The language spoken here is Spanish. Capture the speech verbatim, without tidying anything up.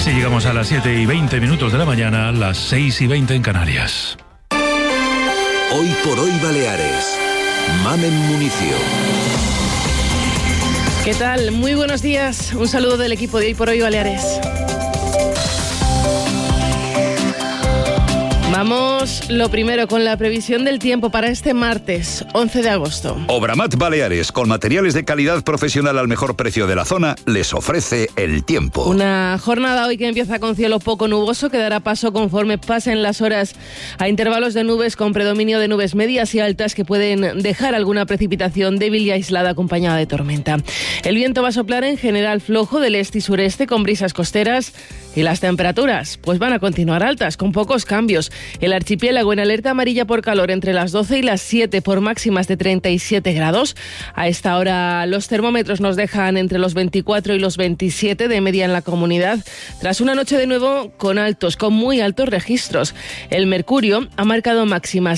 Así llegamos a las siete y veinte minutos de la mañana, las seis y veinte en Canarias. Hoy por hoy Baleares. Mamen Municio. ¿Qué tal? Muy buenos días. Un saludo del equipo de Hoy por Hoy Baleares. Vamos lo primero con la previsión del tiempo para este martes, once de agosto. Obramat Baleares, con materiales de calidad profesional al mejor precio de la zona, les ofrece el tiempo. Una jornada hoy que empieza con cielo poco nuboso, que dará paso conforme pasen las horas a intervalos de nubes con predominio de nubes medias y altas que pueden dejar alguna precipitación débil y aislada acompañada de tormenta. El viento va a soplar en general flojo del este y sureste con brisas costeras y las temperaturas pues van a continuar altas con pocos cambios. El archipiélago en alerta amarilla por calor entre las doce y las siete por máximas de treinta y siete grados. A esta hora los termómetros nos dejan entre los veinticuatro y los veintisiete de media en la comunidad, tras una noche de nuevo con altos, con muy altos registros. El mercurio ha marcado máximas